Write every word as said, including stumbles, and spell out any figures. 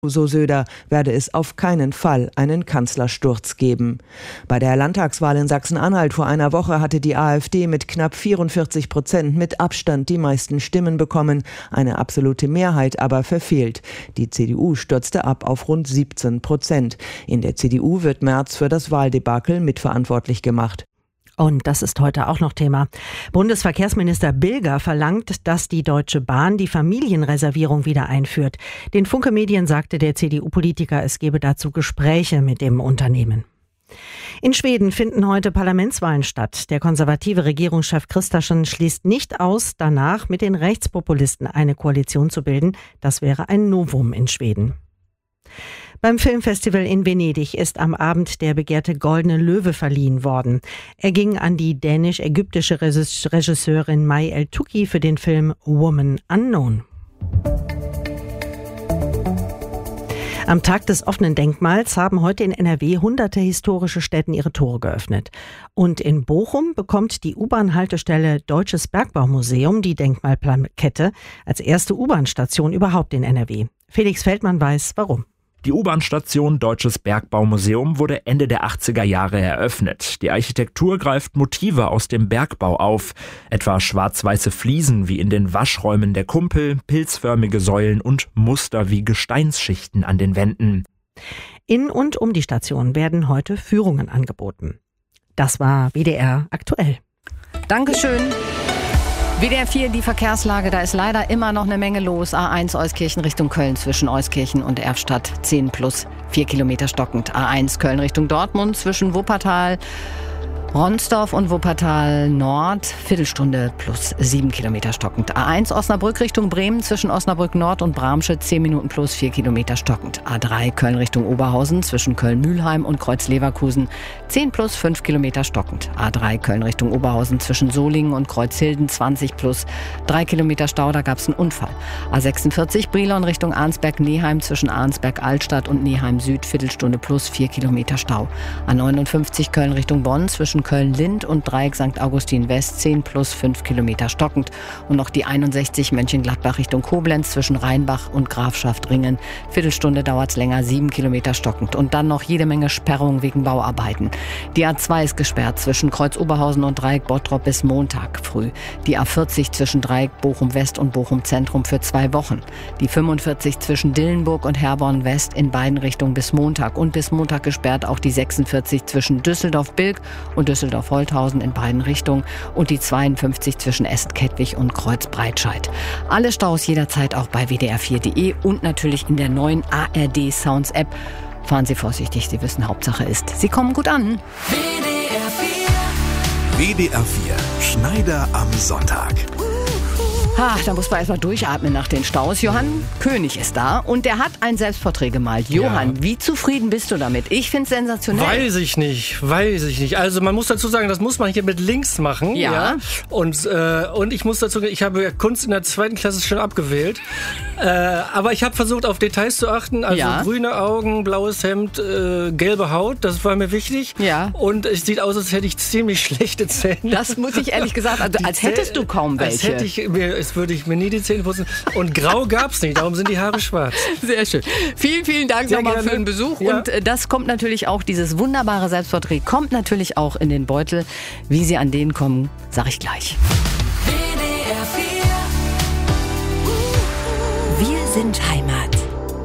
So Söder, werde es auf keinen Fall einen Kanzlersturz geben. Bei der Landtagswahl in Sachsen-Anhalt vor einer Woche hatte die AfD mit knapp vierundvierzig Prozent mit Abstand die meisten Stimmen bekommen, eine absolute Mehrheit aber verfehlt. Die C D U stürzte ab auf rund siebzehn Prozent. In der C D U wird Merz für das Wahldebakel mitverantwortlich gemacht. Und das ist heute auch noch Thema. Bundesverkehrsminister Bilger verlangt, dass die Deutsche Bahn die Familienreservierung wieder einführt. Den Funke Medien sagte der C D U-Politiker, es gebe dazu Gespräche mit dem Unternehmen. In Schweden finden heute Parlamentswahlen statt. Der konservative Regierungschef Kristersson schließt nicht aus, danach mit den Rechtspopulisten eine Koalition zu bilden. Das wäre ein Novum in Schweden. Beim Filmfestival in Venedig ist am Abend der begehrte Goldene Löwe verliehen worden. Er ging an die dänisch-ägyptische Regisseurin May El-Touki für den Film Woman Unknown. Am Tag des offenen Denkmals haben heute in N R W hunderte historische Stätten ihre Tore geöffnet. Und in Bochum bekommt die U-Bahn-Haltestelle Deutsches Bergbaumuseum die Denkmalplakette als erste U-Bahn-Station überhaupt in N R W. Felix Feldmann weiß, warum. Die U-Bahn-Station Deutsches Bergbaumuseum wurde Ende der achtziger Jahre eröffnet. Die Architektur greift Motive aus dem Bergbau auf, etwa schwarz-weiße Fliesen wie in den Waschräumen der Kumpel, pilzförmige Säulen und Muster wie Gesteinsschichten an den Wänden. In und um die Station werden heute Führungen angeboten. Das war W D R aktuell. Dankeschön. W D R vier, die Verkehrslage, da ist leider immer noch eine Menge los. A eins Euskirchen Richtung Köln zwischen Euskirchen und Erfstadt zehn plus vier Kilometer stockend. A eins Köln Richtung Dortmund zwischen Wuppertal, Ronsdorf und Wuppertal Nord, Viertelstunde plus sieben Kilometer stockend. A eins Osnabrück Richtung Bremen zwischen Osnabrück Nord und Bramsche zehn Minuten plus vier Kilometer stockend. A drei Köln Richtung Oberhausen zwischen Köln-Mühlheim und Kreuz-Leverkusen zehn plus fünf Kilometer stockend. A drei Köln Richtung Oberhausen zwischen Solingen und Kreuzhilden zwanzig plus drei Kilometer Stau, da gab es einen Unfall. A sechsundvierzig Brilon Richtung Arnsberg-Neheim zwischen Arnsberg-Altstadt und Neheim Süd Viertelstunde plus vier Kilometer Stau. A neunundfünfzig Köln Richtung Bonn zwischen Köln-Lind und Dreieck Sankt Augustin West zehn plus fünf Kilometer stockend. Und noch die einundsechzig Mönchengladbach Richtung Koblenz zwischen Rheinbach und Grafschaft Ringen. Viertelstunde dauert es länger, sieben Kilometer stockend. Und dann noch jede Menge Sperrungen wegen Bauarbeiten. Die A zwei ist gesperrt zwischen Kreuz Oberhausen und Dreieck Bottrop bis Montag früh. Die A vierzig zwischen Dreieck Bochum West und Bochum Zentrum für zwei Wochen. Die fünfundvierzig zwischen Dillenburg und Herborn West in beiden Richtungen bis Montag. Und bis Montag gesperrt auch die sechsundvierzig zwischen Düsseldorf-Bilk und Düsseldorf-Holthausen in beiden Richtungen und die zweiundfünfzig zwischen Essen-Kettwig und Kreuz-Breitscheid. Alle Staus jederzeit auch bei W D R vier Punkt de und natürlich in der neuen A R D Sounds App. Fahren Sie vorsichtig, Sie wissen, Hauptsache ist, Sie kommen gut an. W D R vier. W D R vier. Schneider am Sonntag. Ha, da muss man erstmal durchatmen nach den Staus. Johann König ist da und der hat ein Selbstporträt gemalt. Johann, ja. Wie zufrieden bist du damit? Ich finde es sensationell. Weiß ich nicht, weiß ich nicht. Also man muss dazu sagen, das muss man hier mit links machen. Ja. ja? Und, äh, und ich muss dazu sagen, ich habe Kunst in der zweiten Klasse schon abgewählt. Äh, aber ich habe versucht, auf Details zu achten. Also ja. grüne Augen, blaues Hemd, äh, gelbe Haut, das war mir wichtig. Ja. Und es sieht aus, als hätte ich ziemlich schlechte Zähne. Das muss ich ehrlich gesagt, also als hättest du kaum welche. Als hätte ich mir... Es würde ich mir nie die Zähne putzen. Und grau gab's nicht, darum sind die Haare schwarz. Sehr schön. Vielen, vielen Dank nochmal für den Besuch. Ja. Und äh, das kommt natürlich auch, dieses wunderbare Selbstporträt kommt natürlich auch in den Beutel. Wie Sie an den kommen, sag ich gleich. W D R vier. Wir sind Heim.